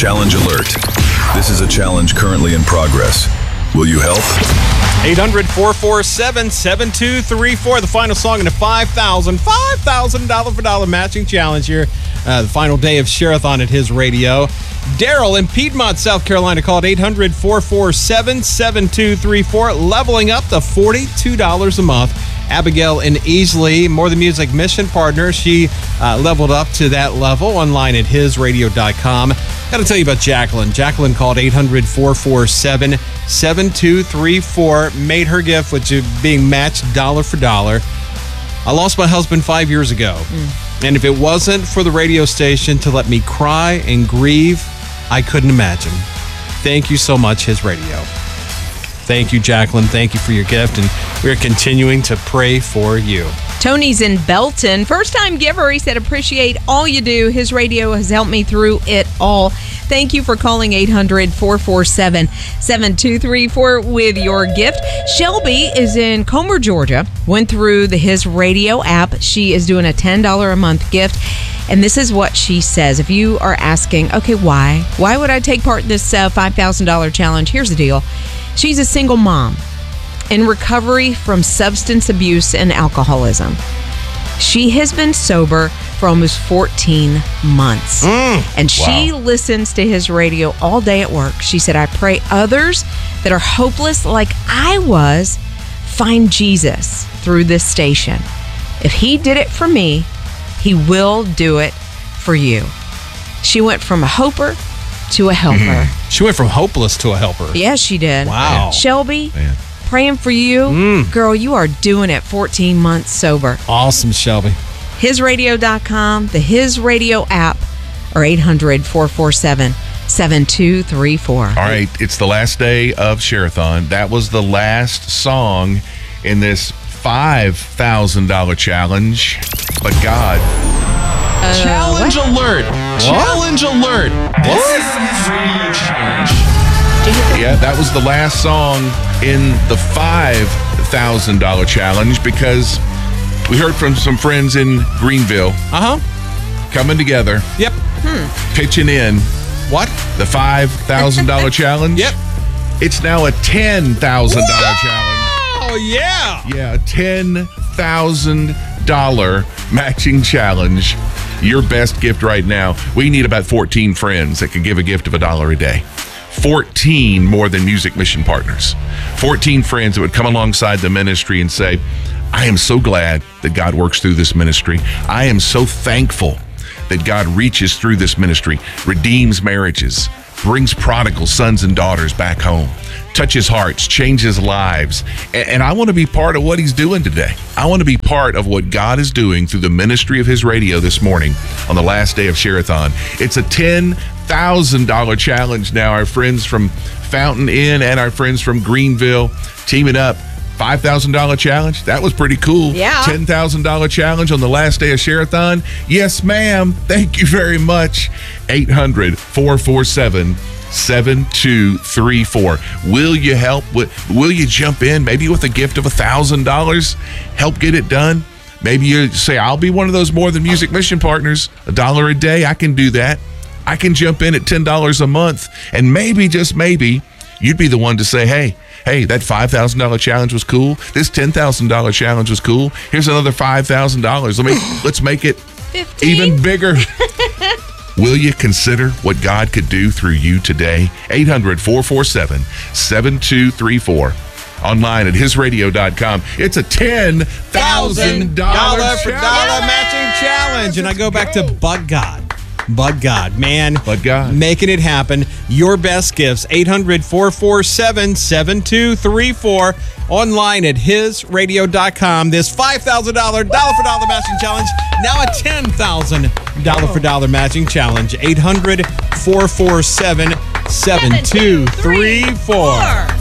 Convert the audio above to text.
Challenge alert. This is a challenge currently in progress. Will you help? 800-447-7234. The final song in the $5,000 for dollar matching challenge here. The final day of Share-a-thon at His Radio. Daryl in Piedmont, South Carolina called 800-447-7234, leveling up to $42 a month. Abigail in Easley, More Than Music mission partner. She leveled up to that level online at hisradio.com. Got to tell you about Jacqueline. Jacqueline called 800-447-7234, made her gift, which is being matched dollar for dollar. I lost my husband 5 years ago. And if it wasn't for the radio station to let me cry and grieve, I couldn't imagine. Thank you so much, His Radio. Thank you, Jacqueline. Thank you for your gift, and we're continuing to pray for you. Tony's in Belton. First-time giver. He said, appreciate all you do. His Radio has helped me through it all. Thank you for calling 800-447-7234 with your gift. Shelby is in Comer, Georgia. Went through the His Radio app. She is doing a $10 a month gift. And this is what she says. If you are asking, okay, why? Why would I take part in this $5,000 challenge? Here's the deal. She's a single mom in recovery from substance abuse and alcoholism. She has been sober for almost 14 months. And she listens to His Radio all day at work. She said, I pray others that are hopeless like I was find Jesus through this station. If He did it for me, He will do it for you. She went from a hoper to a helper. She went from hopeless to a helper. Yes, she did. Wow. Shelby, praying for you. Girl, you are doing it 14 months sober. Awesome, Shelby. HisRadio.com, the His Radio app, or 800-447-7234. All right, it's the last day of Share-a-thon. That was the last song in this $5,000 challenge. But God... Challenge alert! Challenge alert! This is Radio Challenge. Yeah, that was the last song in the $5,000 challenge because we heard from some friends in Greenville. Coming together. Yep. Pitching in. What? The $5,000 challenge. Yep. It's now a $10,000 challenge. Oh, yeah. Yeah, a $10,000 matching challenge. Your best gift right now. We need about 14 friends that can give a gift of $1 a day. 14 More Than Music mission partners. 14 friends that would come alongside the ministry and say, I am so glad that God works through this ministry. I am so thankful that God reaches through this ministry, redeems marriages, brings prodigal sons and daughters back home, touches hearts, changes lives. And I want to be part of what He's doing today. I want to be part of what God is doing through the ministry of His Radio this morning on the last day of Share-a-thon. It's a $10,000 challenge now. Our friends from Fountain Inn and our friends from Greenville teaming up. $5,000 challenge. That was pretty cool. Yeah. $10,000 challenge on the last day of Share-a-thon. Yes, ma'am. Thank you very much. 800-447-7234. Will you help? Will you jump in? Maybe with a gift of $1,000. Help get it done. Maybe you say, I'll be one of those More Than Music mission partners. $1 a day. I can do that. I can jump in at $10 a month. And maybe, just maybe, you'd be the one to say, hey, that $5,000 challenge was cool. This $10,000 challenge was cool. Here's another $5,000. Let's make it 15? Even bigger. Will you consider what God could do through you today? 800-447-7234. Online at hisradio.com. It's a $10,000 for dollar matching challenge. And I go back to But God. But God, man. But God. Making it happen. Your best gifts. 800-447-7234. Online at hisradio.com. This $5,000 dollar for dollar matching challenge. Now a $10,000 for dollar matching challenge. 800-447-7234.